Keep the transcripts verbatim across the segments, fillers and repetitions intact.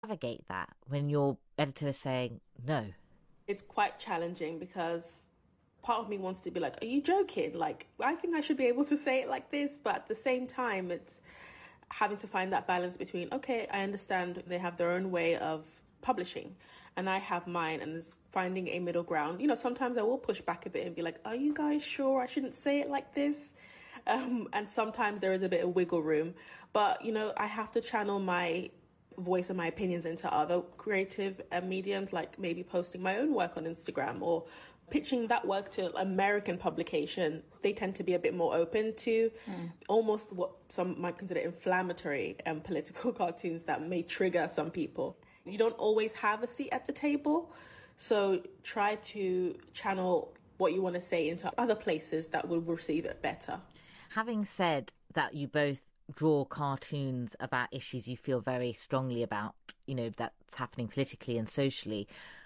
Navigate that when your editor is saying no? It's quite challenging because part of me wants to be like, are you joking? Like, I think I should be able to say it like this. But at the same time, it's having to find that balance between, okay, I understand they have their own way of publishing and I have mine, and it's finding a middle ground. You know, sometimes I will push back a bit and be like, are you guys sure I shouldn't say it like this? Um, and sometimes there is a bit of wiggle room. But, you know, I have to channel my voice and my opinions into other creative uh, mediums, like maybe posting my own work on Instagram or pitching that work to American publication. They tend to be a bit more open to mm. almost what some might consider inflammatory and um, political cartoons that may trigger some people. You don't always have a seat at the table, so try to channel what you want to say into other places that will receive it better. Having said that, you both draw cartoons about issues you feel very strongly about, you know, that's happening politically and socially.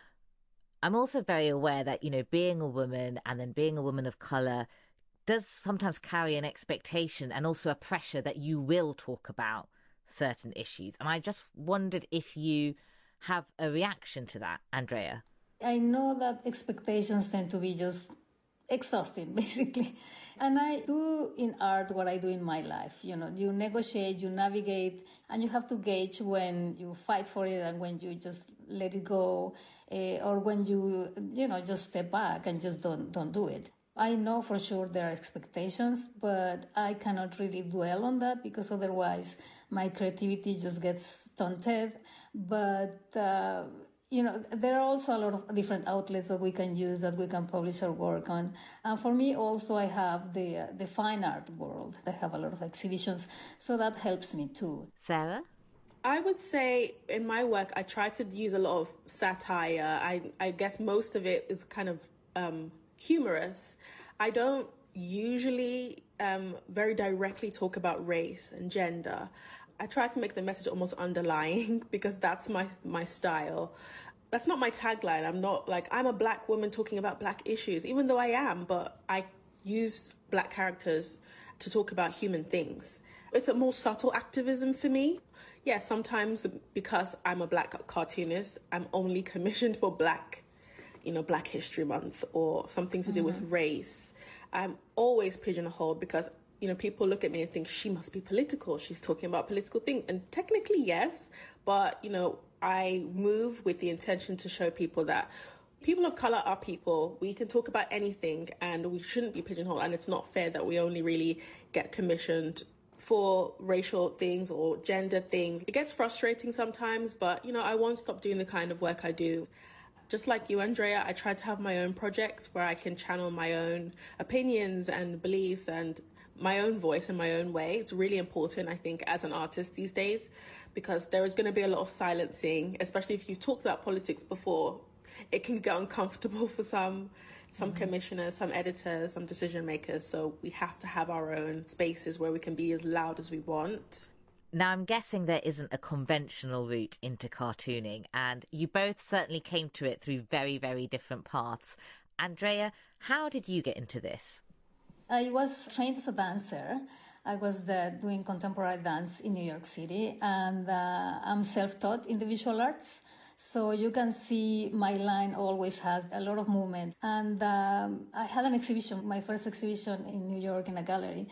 I'm also very aware that, you know, being a woman and then being a woman of colour does sometimes carry an expectation and also a pressure that you will talk about certain issues. And I just wondered if you have a reaction to that, Andrea. I know that expectations tend to be just exhausting, basically. And I do in art what I do in my life. You know, you negotiate, you navigate, and you have to gauge when you fight for it and when you just let it go, uh, or when you, you know, just step back and just don't don't do it. I know for sure there are expectations, but I cannot really dwell on that because otherwise my creativity just gets stunted. But uh, you know, there are also a lot of different outlets that we can use, that we can publish our work on. And for me also, I have the uh, the fine art world. I have a lot of exhibitions, so that helps me too. Sarah? I would say in my work, I try to use a lot of satire. I, I guess most of it is kind of um, humorous. I don't usually um, very directly talk about race and gender. I try to make the message almost underlying because that's my my style. That's not my tagline. I'm not like, I'm a black woman talking about black issues, even though I am, but I use black characters to talk about human things. It's a more subtle activism for me. Yeah, sometimes because I'm a black cartoonist, I'm only commissioned for black, you know, Black History Month or something to do mm-hmm. with race. I'm always pigeonholed because, you know, people look at me and think she must be political. She's talking about political things. And technically, yes. But, you know, I move with the intention to show people that people of colour are people. We can talk about anything and we shouldn't be pigeonholed. And it's not fair that we only really get commissioned for racial things or gender things. It gets frustrating sometimes, but, you know, I won't stop doing the kind of work I do. Just like you, Andrea, I try to have my own projects where I can channel my own opinions and beliefs and my own voice in my own way. It's really important, I think, as an artist these days, because there is going to be a lot of silencing, especially if you've talked about politics before. It can get uncomfortable for some, some mm-hmm. commissioners, some editors, some decision makers. So we have to have our own spaces where we can be as loud as we want. Now, I'm guessing there isn't a conventional route into cartooning, and you both certainly came to it through very, very different paths. Andrea, how did you get into this? I was trained as a dancer. I was uh, doing contemporary dance in New York City, and uh, I'm self-taught in the visual arts. So you can see my line always has a lot of movement. And um, I had an exhibition, my first exhibition in New York in a gallery.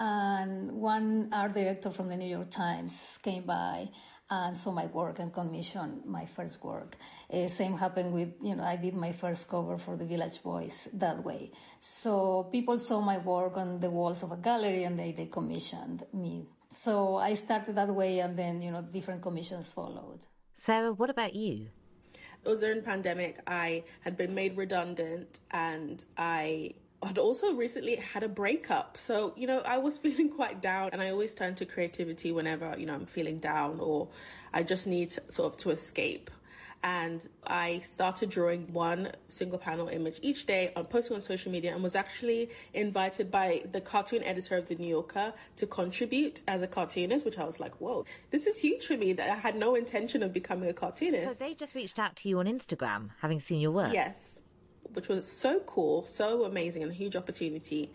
And one art director from the New York Times came by and saw my work and commissioned my first work. Uh, same happened with, you know, I did my first cover for the Village Voice that way. So people saw my work on the walls of a gallery and they, they commissioned me. So I started that way, and then, you know, different commissions followed. Sarah, what about you? It was during the pandemic. I had been made redundant and I had also recently had a breakup. So, you know, I was feeling quite down, and I always turn to creativity whenever, you know, I'm feeling down or I just need to, sort of to escape. And I started drawing one single panel image each day and posting on social media, and was actually invited by the cartoon editor of The New Yorker to contribute as a cartoonist, which I was like, whoa, this is huge for me, that I had no intention of becoming a cartoonist. So they just reached out to you on Instagram, having seen your work? Yes, which was so cool, so amazing, and a huge opportunity.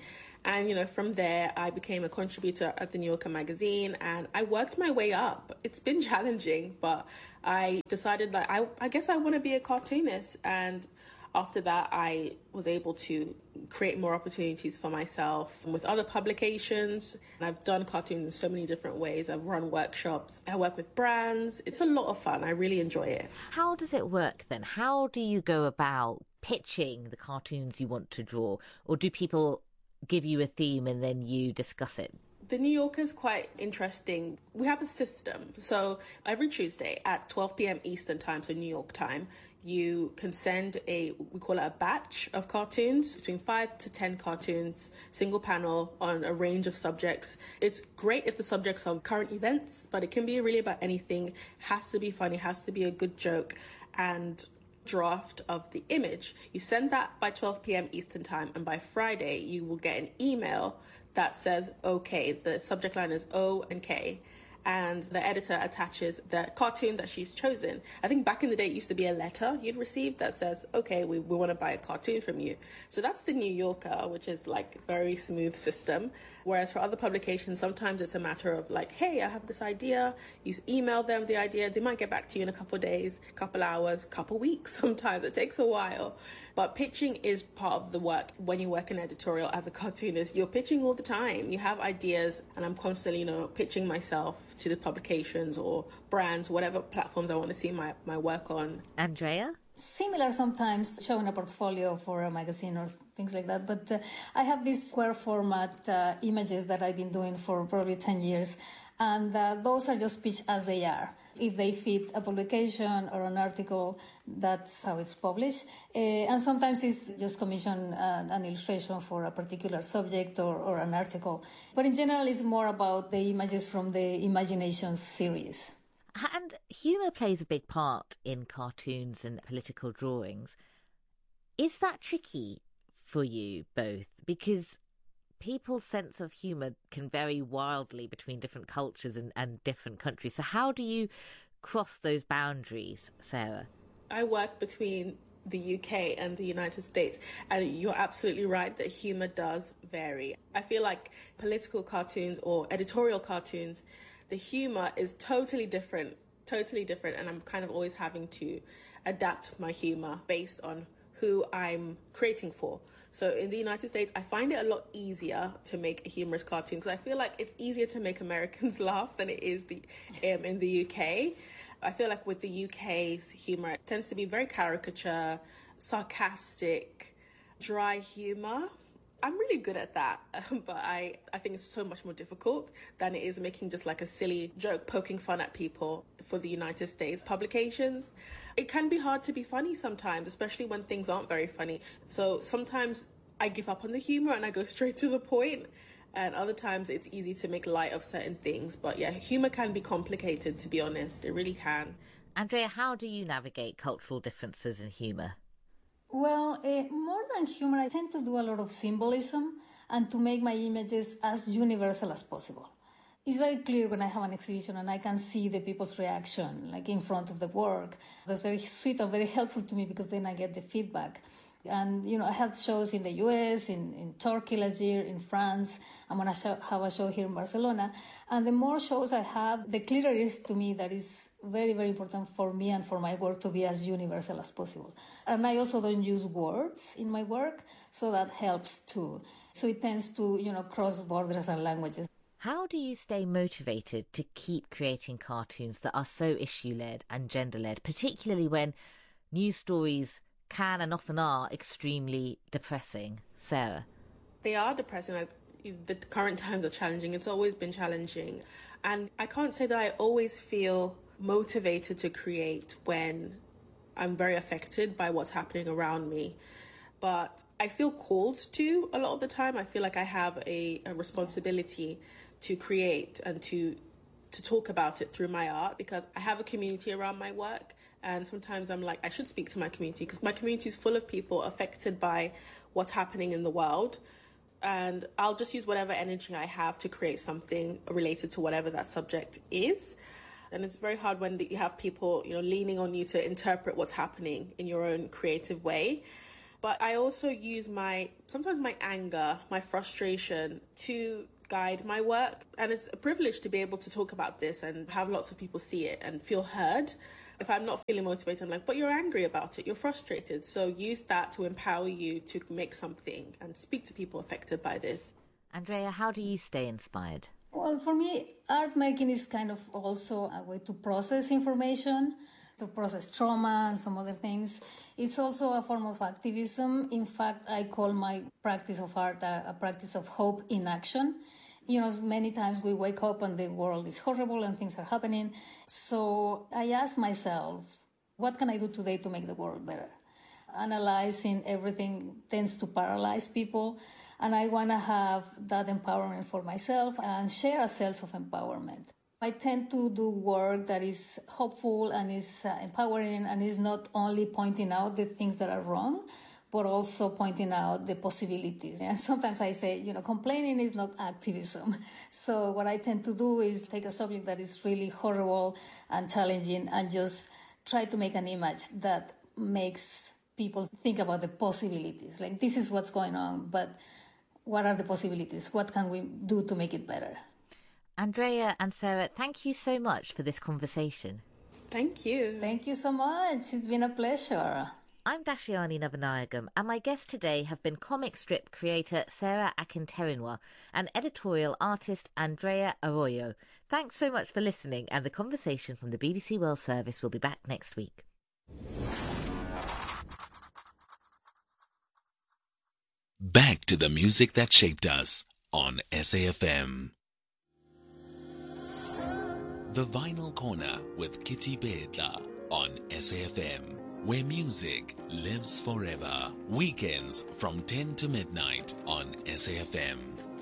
And, you know, from there, I became a contributor at the New Yorker magazine and I worked my way up. It's been challenging, but I decided that I, I guess I want to be a cartoonist. And after that, I was able to create more opportunities for myself with other publications. And I've done cartoons in so many different ways. I've run workshops. I work with brands. It's a lot of fun. I really enjoy it. How does it work then? How do you go about pitching the cartoons you want to draw? Or do people give you a theme and then you discuss it? The New Yorker is quite interesting. We have a system. So every Tuesday at twelve p.m. Eastern time, so New York time, you can send a, we call it a batch of cartoons, between five to ten cartoons, single panel on a range of subjects. It's great if the subjects are current events, but it can be really about anything. Has to be funny, has to be a good joke, and draft of the image. You send that by twelve p.m. Eastern time, and by Friday you will get an email that says, okay, the subject line is O and K, and the editor attaches the cartoon that she's chosen. I think back in the day, it used to be a letter you'd receive that says, okay, we, we want to buy a cartoon from you. So that's the New Yorker, which is like a very smooth system. Whereas for other publications, sometimes it's a matter of like, hey, I have this idea. You email them the idea. They might get back to you in a couple of days, couple hours, couple weeks. Sometimes it takes a while. But pitching is part of the work. When you work in editorial as a cartoonist, you're pitching all the time. You have ideas, and I'm constantly, you know, pitching myself to the publications or brands, whatever platforms I want to see my, my work on. Andrea? Similar sometimes, showing a portfolio for a magazine or things like that. But uh, I have these square format uh, images that I've been doing for probably ten years. And uh, those are just pitched as they are. If they fit a publication or an article, that's how it's published. Uh, and sometimes it's just commission uh, an illustration for a particular subject or, or an article. But in general, it's more about the images from the Imagination series. And humour plays a big part in cartoons and political drawings. Is that tricky for you both? Because people's sense of humour can vary wildly between different cultures and, and different countries. So how do you cross those boundaries, Sarah? I work between the U K and the United States, and you're absolutely right that humour does vary. I feel like political cartoons or editorial cartoons, the humour is totally different, totally different, and I'm kind of always having to adapt my humour based on who I'm creating for. So in the United States, I find it a lot easier to make a humorous cartoon because I feel like it's easier to make Americans laugh than it is the um, in the U K. I feel like with the U K's humor, it tends to be very caricature, sarcastic, dry humor. I'm really good at that, but I, I think it's so much more difficult than it is making just like a silly joke, poking fun at people for the United States publications. It can be hard to be funny sometimes, especially when things aren't very funny. So sometimes I give up on the humor and I go straight to the point. And other times it's easy to make light of certain things. But yeah, humor can be complicated, to be honest. It really can. Andrea, how do you navigate cultural differences in humour? Well, uh, more than humor, I tend to do a lot of symbolism and to make my images as universal as possible. It's very clear when I have an exhibition and I can see the people's reaction, like in front of the work. That's very sweet and very helpful to me because then I get the feedback. And, you know, I had shows in the U S, in, in Turkey last year, in France. I'm going to have a show here in Barcelona. And the more shows I have, the clearer it is to me that it's very, very important for me and for my work to be as universal as possible. And I also don't use words in my work, so that helps too. So it tends to, you know, cross borders and languages. How do you stay motivated to keep creating cartoons that are so issue-led and gender-led, particularly when news stories can and often are extremely depressing? Sarah? They are depressing. The current times are challenging. It's always been challenging. And I can't say that I always feel motivated to create when I'm very affected by what's happening around me. But I feel called to a lot of the time. I feel like I have a, a responsibility to create and to to talk about it through my art because I have a community around my work. And sometimes I'm like, I should speak to my community because my community is full of people affected by what's happening in the world. And I'll just use whatever energy I have to create something related to whatever that subject is. And it's very hard when you have people, you know, leaning on you to interpret what's happening in your own creative way. but I also use my, sometimes my anger, my frustration to guide my work. And it's a privilege to be able to talk about this and have lots of people see it and feel heard. If I'm not feeling motivated, I'm like, but you're angry about it, you're frustrated. So use that to empower you to make something and speak to people affected by this. Andrea, how do you stay inspired? Well, for me, art making is kind of also a way to process information, to process trauma and some other things. It's also a form of activism. In fact, I call my practice of art a, a practice of hope in action. You know, many times we wake up and the world is horrible and things are happening. So I ask myself, what can I do today to make the world better? Analyzing everything tends to paralyze people. And I want to have that empowerment for myself and share a sense of empowerment. I tend to do work that is hopeful and is uh, empowering and is not only pointing out the things that are wrong, but also pointing out the possibilities. And sometimes I say, you know, complaining is not activism. So what I tend to do is take a subject that is really horrible and challenging and just try to make an image that makes people think about the possibilities. Like, this is what's going on, but what are the possibilities? What can we do to make it better? Andrea and Sarah, thank you so much for this conversation. Thank you. Thank you so much. It's been a pleasure. I'm Dashiani Navanayagam, and my guests today have been comic strip creator Sarah Akinterenwa and editorial artist Andrea Arroyo. Thanks so much for listening, and the conversation from the B B C World Service will be back next week. Back to the music that shaped us on S A F M. The Vinyl Corner with Kitty Bedla on S A F M, where music lives forever. Weekends from ten to midnight on S A F M.